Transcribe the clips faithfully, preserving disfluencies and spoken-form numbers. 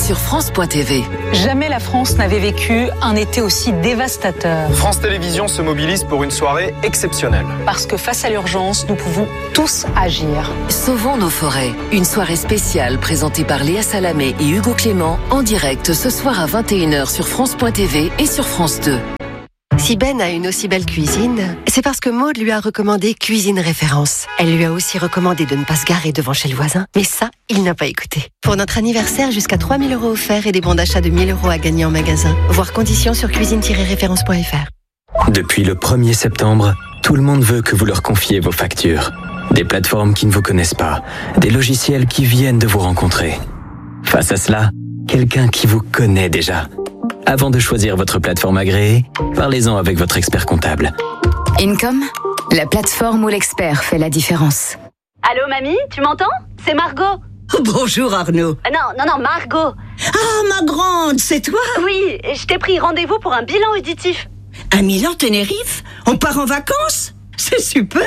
sur France point T V. Jamais la France n'avait vécu un été aussi dévastateur. France Télévisions se mobilise pour une soirée exceptionnelle. Parce que face à l'urgence, nous pouvons tous agir. Sauvons nos forêts. Une soirée spéciale présentée par Léa Salamé et Hugo Clément en direct ce soir à vingt et une heures sur France point T V et sur France deux. Si Ben a une aussi belle cuisine, c'est parce que Maude lui a recommandé Cuisine Référence. Elle lui a aussi recommandé de ne pas se garer devant chez le voisin, mais ça, il n'a pas écouté. Pour notre anniversaire, jusqu'à trois mille euros offerts et des bons d'achat de mille euros à gagner en magasin. Voir conditions sur cuisine tiret référence point f r. Depuis le premier septembre, tout le monde veut que vous leur confiez vos factures. Des plateformes qui ne vous connaissent pas, des logiciels qui viennent de vous rencontrer. Face à cela, quelqu'un qui vous connaît déjà. Avant de choisir votre plateforme agréée, parlez-en avec votre expert comptable. Income, la plateforme où l'expert fait la différence. Allô mamie, tu m'entends? C'est Margot. Bonjour Arnaud. Euh, non, non, non, Margot. Ah, ma grande, c'est toi? Oui, je t'ai pris rendez-vous pour un bilan auditif. À Milan, Tenerife? On part en vacances? C'est super!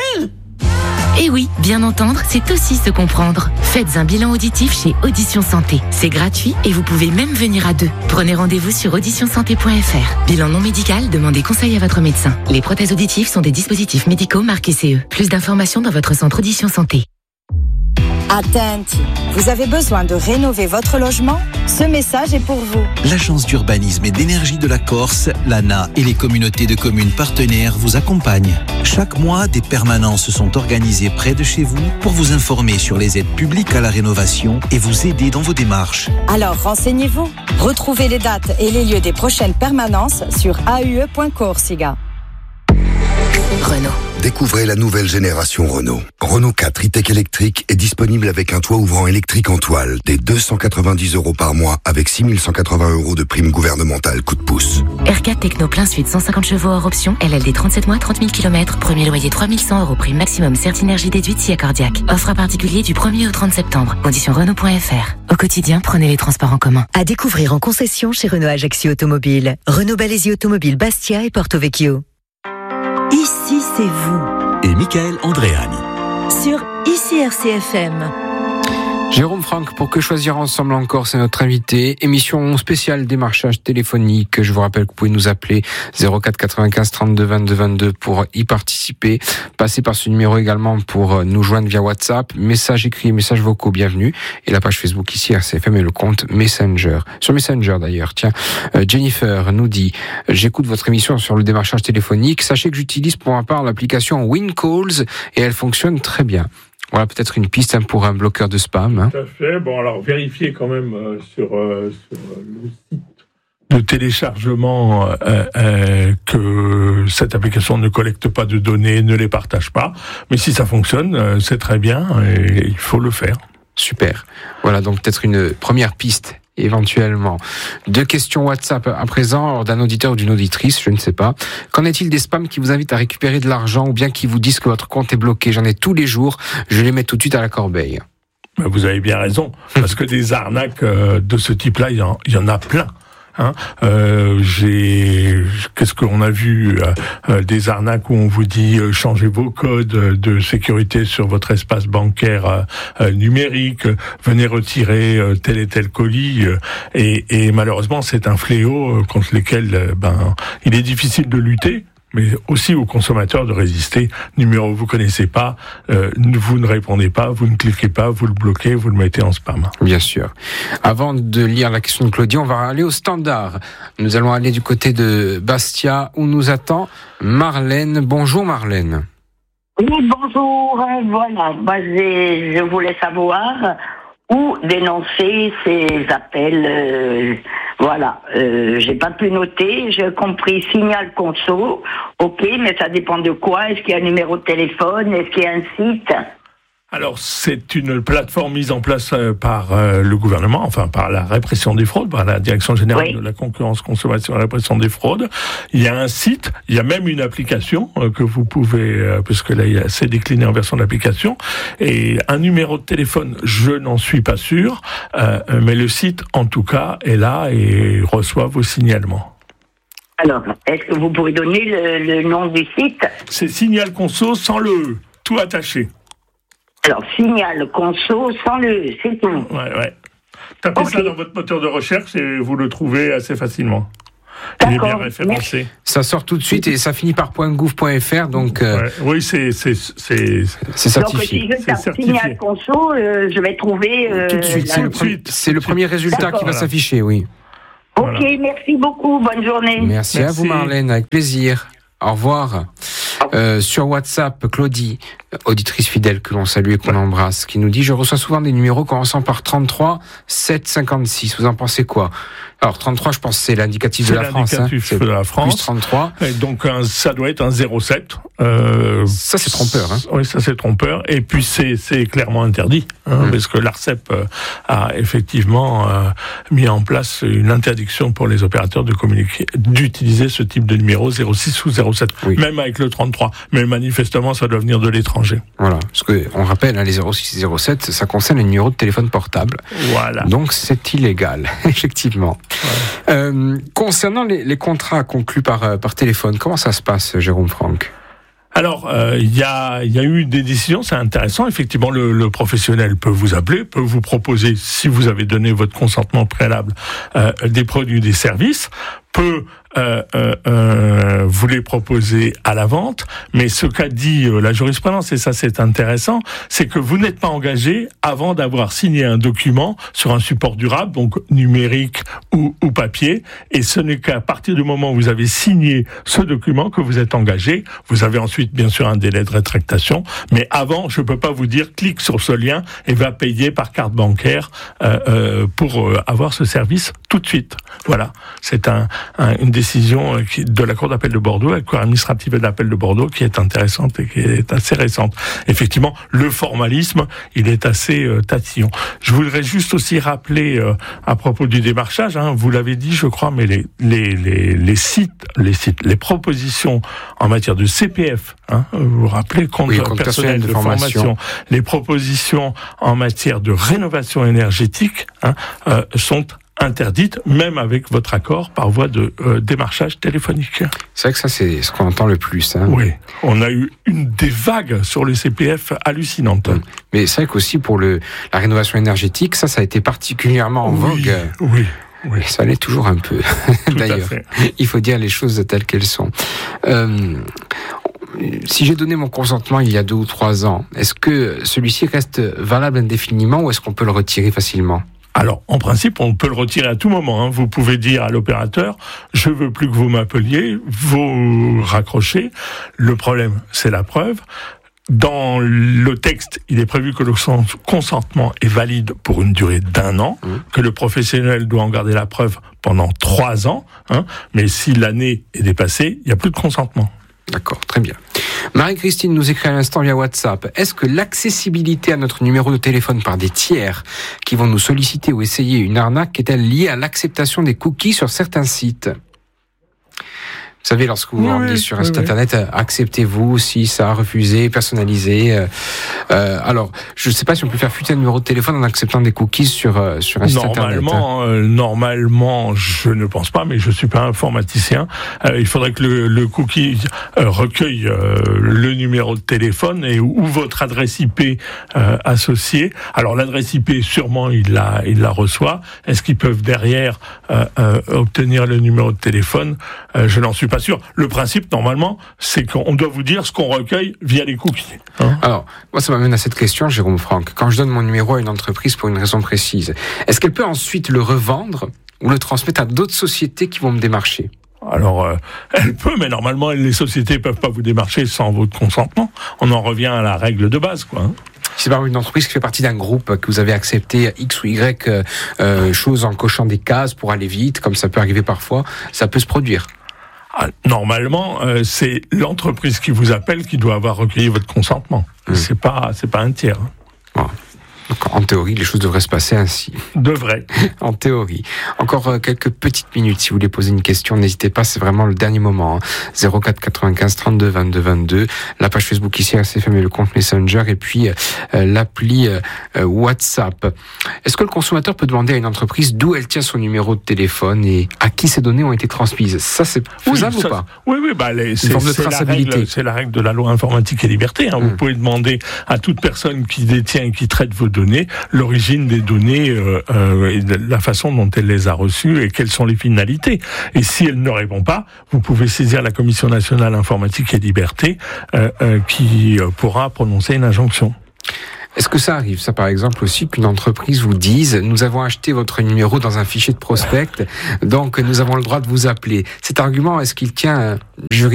Et oui, bien entendre, c'est aussi se comprendre. Faites un bilan auditif chez Audition Santé. C'est gratuit et vous pouvez même venir à deux. Prenez rendez-vous sur audition santé point f r. Bilan non médical, demandez conseil à votre médecin. Les prothèses auditives sont des dispositifs médicaux marqués C E. Plus d'informations dans votre centre Audition Santé. Attenti, vous avez besoin de rénover votre logement? Ce message est pour vous. L'Agence d'urbanisme et d'énergie de la Corse, l'A N A et les communautés de communes partenaires vous accompagnent. Chaque mois, des permanences sont organisées près de chez vous pour vous informer sur les aides publiques à la rénovation et vous aider dans vos démarches. Alors renseignez-vous. Retrouvez les dates et les lieux des prochaines permanences sur a u e point corsica. Renault. Découvrez la nouvelle génération Renault. Renault quatre e-tech électrique est disponible avec un toit ouvrant électrique en toile dès deux cent quatre-vingt-dix euros par mois avec six mille cent quatre-vingts euros de prime gouvernementale coup de pouce. R quatre Techno plein suite cent cinquante chevaux hors option, L L D trente-sept mois, trente mille kilomètres, premier loyer trois mille cent euros, prime maximum Certinergie déduite si accordiaque. Offre à particulier du premier au trente septembre. Conditions Renault point f r. Au quotidien, prenez les transports en commun. À découvrir en concession chez Renault Ajaccio Automobile. Renault Balaisie Automobile Bastia et Porto Vecchio. Ici, c'est vous. Et Michael Andréani. Sur I C R C F M. Jérôme Franck, pour Que choisir ensemble encore, c'est notre invité. Émission spéciale démarchage téléphonique. Je vous rappelle que vous pouvez nous appeler zéro quatre quatre-vingt-quinze trente-deux vingt-deux vingt-deux pour y participer. Passez par ce numéro également pour nous joindre via WhatsApp. Messages écrits, messages vocaux, bienvenue. Et la page Facebook ici, R C F M et le compte Messenger. Sur Messenger d'ailleurs, tiens, Jennifer nous dit « J'écoute votre émission sur le démarchage téléphonique. Sachez que j'utilise pour ma part l'application WinCalls et elle fonctionne très bien. » Voilà peut-être une piste hein, pour un bloqueur de spam. Hein. Tout à fait. Bon, alors vérifiez quand même euh, sur, euh, sur le site de téléchargement euh, euh, que cette application ne collecte pas de données, ne les partage pas. Mais si ça fonctionne, euh, c'est très bien et il faut le faire. Super. Voilà donc peut-être une première piste. Éventuellement. Deux questions WhatsApp à présent d'un auditeur ou d'une auditrice, je ne sais pas. Qu'en est-il des spams qui vous invitent à récupérer de l'argent ou bien qui vous disent que votre compte est bloqué? J'en ai tous les jours, je les mets tout de suite à la corbeille. Vous avez bien raison, parce que des arnaques de ce type-là, il y en, il y en a plein. Hein, euh, j'ai, qu'est-ce qu'on a vu euh, euh, des arnaques où on vous dit euh, changez vos codes de sécurité sur votre espace bancaire euh, euh, numérique, venez retirer euh, tel et tel colis euh, et, et malheureusement c'est un fléau euh, contre lequel euh, ben il est difficile de lutter. Mais aussi aux consommateurs de résister. Numéro vous connaissez pas, euh, vous ne répondez pas, vous ne cliquez pas, vous le bloquez, vous le mettez en spam. Bien sûr. Avant de lire la question de Claudie, on va aller au standard. Nous allons aller du côté de Bastia où nous attend Marlène. Bonjour Marlène. Oui, bonjour. Voilà, moi je voulais savoir où dénoncer ces appels. Euh, voilà, euh, j'ai pas pu noter, j'ai compris signal conso, ok, mais ça dépend de quoi? Est-ce qu'il y a un numéro de téléphone? Est-ce qu'il y a un site? Alors, c'est une plateforme mise en place par euh, le gouvernement, enfin par la répression des fraudes, par la Direction générale oui. de la concurrence, consommation et répression des fraudes. Il y a un site, il y a même une application euh, que vous pouvez, euh, parce que là, il y a, c'est décliné en version d'application, et un numéro de téléphone, je n'en suis pas sûr, euh, mais le site, en tout cas, est là et reçoit vos signalements. Alors, est-ce que vous pouvez donner le, le nom du site? C'est Signal Conso sans le E, tout attaché. Alors, signal conso sans le, c'est tout. Ouais, ouais. Tapez Okay. ça dans votre moteur de recherche et vous le trouvez assez facilement. Il est bien référencé. Ça sort tout de suite et ça finit par .gouv.fr, donc euh, ouais. Oui, c'est c'est c'est c'est certifié. Donc si je tape signal conso, euh, je vais trouver euh, tout de suite. C'est le, pre- c'est le premier résultat D'accord. qui va s'afficher, oui. Ok, Voilà. merci beaucoup, bonne journée. Merci, Merci à vous, Marlène, avec plaisir. Au revoir. Euh, sur WhatsApp, Claudie, auditrice fidèle que l'on salue et qu'on embrasse, qui nous dit « Je reçois souvent des numéros commençant par trente-trois sept cinquante-six. Vous en pensez quoi ?» Alors, trente-trois, je pense que c'est l'indicatif c'est de la France. l'indicatif Hein. de la France. Plus trente-trois. Et donc, un, ça doit être un zéro sept. Euh, ça, c'est trompeur. Hein. Oui, ça, c'est trompeur. Et puis, c'est, c'est clairement interdit. Hein, mmh. Parce que l'ARCEP euh, a effectivement euh, mis en place une interdiction pour les opérateurs de communiquer, d'utiliser ce type de numéro zéro six ou zéro sept. Oui. Même avec le trente-trois. Mais manifestement, ça doit venir de l'étranger. Voilà. Parce que, on rappelle, hein, les zéro six et zéro sept, ça concerne les numéros de téléphone portable. Voilà. Donc, c'est illégal, effectivement. Ouais. Euh, concernant les, les contrats conclus par, euh, par téléphone, comment ça se passe, Jérôme Franck ? Alors, il euh, y, a, y a eu des décisions, c'est intéressant. Effectivement, le, le professionnel peut vous appeler, peut vous proposer, si vous avez donné votre consentement préalable, euh, des produits, des services, peut euh, euh, euh, vous les proposer à la vente, mais ce qu'a dit euh, la jurisprudence, et ça c'est intéressant, c'est que vous n'êtes pas engagé avant d'avoir signé un document sur un support durable, donc numérique ou, ou papier, et ce n'est qu'à partir du moment où vous avez signé ce document que vous êtes engagé. Vous avez ensuite bien sûr un délai de rétractation, mais avant, je ne peux pas vous dire clique sur ce lien et va payer par carte bancaire euh, euh, pour euh, avoir ce service tout de suite. Voilà, c'est un Un, une décision qui, de la Cour d'appel de Bordeaux, la Cour administrative d'appel de Bordeaux, qui est intéressante et qui est assez récente. Effectivement, le formalisme, il est assez euh, tatillon. Je voudrais juste aussi rappeler, euh, à propos du démarchage, hein, vous l'avez dit, je crois, mais les, les, les, les sites, les sites, les propositions en matière de C P F, hein, vous vous rappelez, compte, oui, compte personnel, personnel de, de formation, formation, les propositions en matière de rénovation énergétique hein, euh, sont interdite, même avec votre accord par voie de euh, démarchage téléphonique. C'est vrai que ça, c'est ce qu'on entend le plus. Hein. Oui, on a eu une des vagues sur le C P F hallucinantes. Oui. Mais c'est vrai qu'aussi pour le, la rénovation énergétique, ça, ça a été particulièrement en oui, vogue. Oui, oui. Et ça l'est toujours un peu, d'ailleurs. Il faut dire les choses telles qu'elles sont. Euh, si j'ai donné mon consentement il y a deux ou trois ans, est-ce que celui-ci reste valable indéfiniment ou est-ce qu'on peut le retirer facilement ? Alors, en principe, on peut le retirer à tout moment. Hein. Vous pouvez dire à l'opérateur, je veux plus que vous m'appeliez, vous raccrochez. Le problème, c'est la preuve. Dans le texte, il est prévu que le consentement est valide pour une durée d'un an, mmh. que le professionnel doit en garder la preuve pendant trois ans. Hein. Mais si l'année est dépassée, il n'y a plus de consentement. D'accord, très bien. Marie-Christine nous écrit à l'instant via WhatsApp. Est-ce que l'accessibilité à notre numéro de téléphone par des tiers qui vont nous solliciter ou essayer une arnaque est-elle liée à l'acceptation des cookies sur certains sites ? Vous savez, lorsque vous vous rendez oui, sur un oui, site oui. internet, acceptez-vous si ça a refusé, personnalisé. Euh, alors, je ne sais pas si on peut faire fuiter un numéro de téléphone en acceptant des cookies sur euh, sur un site internet. Normalement, euh, normalement, je ne pense pas, mais je suis pas informaticien. Euh, il faudrait que le, le cookie euh, recueille euh, le numéro de téléphone et ou, ou votre adresse I P euh, associée. Alors, l'adresse I P, sûrement, il la il la reçoit. Est-ce qu'ils peuvent derrière euh, euh, obtenir le numéro de téléphone ? euh, Je n'en suis pas sûr. Le principe, normalement, c'est qu'on doit vous dire ce qu'on recueille via les cookies. Hein Alors, moi, ça m'amène à cette question, Jérôme Franck. Quand je donne mon numéro à une entreprise pour une raison précise, est-ce qu'elle peut ensuite le revendre ou le transmettre à d'autres sociétés qui vont me démarcher ? Alors, euh, elle peut, mais normalement, les sociétés peuvent pas vous démarcher sans votre consentement. On en revient à la règle de base, quoi. Hein. C'est par une entreprise qui fait partie d'un groupe que vous avez accepté X ou Y euh, choses en cochant des cases pour aller vite, comme ça peut arriver parfois, ça peut se produire. Normalement, euh, c'est l'entreprise qui vous appelle qui doit avoir recueilli votre consentement. Mmh. C'est pas, c'est pas un tiers. Voilà. Donc, en théorie, les choses devraient se passer ainsi. Devraient. En théorie. Encore euh, quelques petites minutes. Si vous voulez poser une question, n'hésitez pas, c'est vraiment le dernier moment. Hein. zéro quatre quatre-vingt-quinze trente-deux vingt-deux vingt-deux. La page Facebook ici, R C F M et le compte Messenger. Et puis, euh, l'appli euh, WhatsApp. Est-ce que le consommateur peut demander à une entreprise d'où elle tient son numéro de téléphone et à qui ces données ont été transmises ? Ça, c'est faisable oui, ça, ou pas ? Oui, oui, bah, les, c'est, une forme de c'est traçabilité. La règle, c'est la règle de la loi informatique et liberté. Hein. Mmh. Vous pouvez demander à toute personne qui détient et qui traite vos données, l'origine des données, euh, euh, et la façon dont elle les a reçues et quelles sont les finalités. Et si elle ne répond pas, vous pouvez saisir la Commission nationale informatique et liberté euh, euh, qui euh, pourra prononcer une injonction. Est-ce que ça arrive, ça par exemple aussi, qu'une entreprise vous dise « Nous avons acheté votre numéro dans un fichier de prospect, donc nous avons le droit de vous appeler ». Cet argument, est-ce qu'il tient juridiquement ?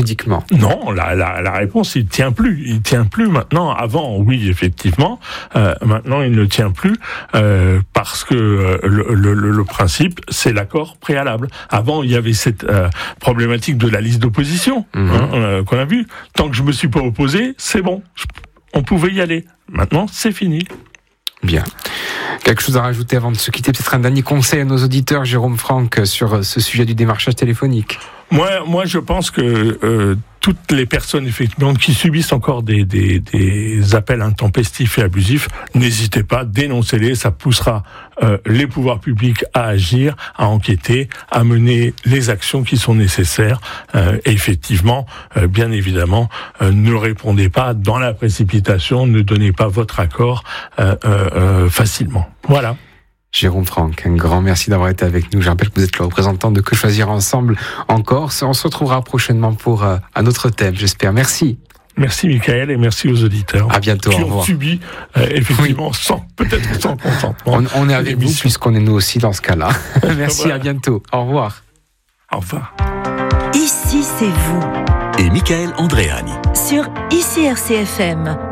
Non, la, la, la réponse, il tient plus. Il tient plus maintenant. Avant, oui, effectivement. Euh, maintenant, il ne tient plus euh, parce que euh, le, le, le principe, c'est l'accord préalable. Avant, il y avait cette euh, problématique de la liste d'opposition mmh. hein, euh, qu'on a vu. Tant que je me suis pas opposé, c'est bon. Je, on pouvait y aller. Maintenant, c'est fini. Bien. Quelque chose à rajouter avant de se quitter? Peut-être un dernier conseil à nos auditeurs, Jérôme Franck, sur ce sujet du démarchage téléphonique. Moi, moi, je pense que euh, toutes les personnes effectivement qui subissent encore des, des, des appels intempestifs et abusifs, n'hésitez pas, dénoncez-les. Ça poussera euh, les pouvoirs publics à agir, à enquêter, à mener les actions qui sont nécessaires. Euh, et effectivement, euh, bien évidemment, euh, ne répondez pas dans la précipitation, ne donnez pas votre accord euh, euh, facilement. Voilà. Jérôme Franck, un grand merci d'avoir été avec nous. Je rappelle que vous êtes le représentant de Que Choisir Ensemble en Corse. On se retrouvera prochainement pour euh, un autre thème, j'espère. Merci. Merci Michael et merci aux auditeurs. À bientôt. Qui au revoir. ont subi euh, effectivement oui. sans peut-être sans consentement. On, on est avec vous puisqu'on est nous aussi dans ce cas-là. Merci. Voilà. À bientôt. Au revoir. Au revoir. Ici c'est vous. Et Michael Andréani. Sur I C R C F M.